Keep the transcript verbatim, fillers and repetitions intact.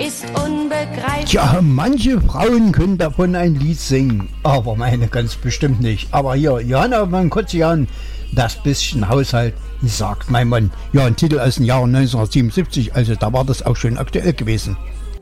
ist unbegreiflich. Tja, manche Frauen können davon ein Lied singen, aber meine ganz bestimmt nicht. Aber hier, Johanna Mann-Kotzian, das bisschen Haushalt, sagt mein Mann. Ja, ein Titel aus dem Jahr neunzehnhundertsiebenundsiebzig, also da war das auch schon aktuell gewesen.